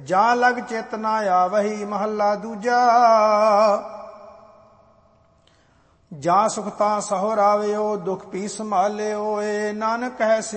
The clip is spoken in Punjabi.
ਜਾਂ ਲਗ ਚਿਤ ਨਾ ਆਵਹੀ। ਮਹੱਲਾ ਦੂਜਾ। ਜਾਂ ਸੁਖ ਤਾਂ ਸਹੁ ਰਾਵਿਓ, ਦੁਖ ਪੀ ਸੰਭਾਲਿਓ। ਏ ਨਾਨਕ ਹੈ